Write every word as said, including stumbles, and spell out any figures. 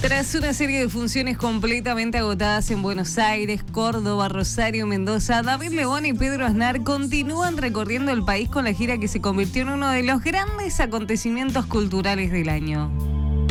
Tras una serie de funciones completamente agotadas en Buenos Aires, Córdoba, Rosario, Mendoza, David Lebón y Pedro Aznar continúan recorriendo el país con la gira que se convirtió en uno de los grandes acontecimientos culturales del año.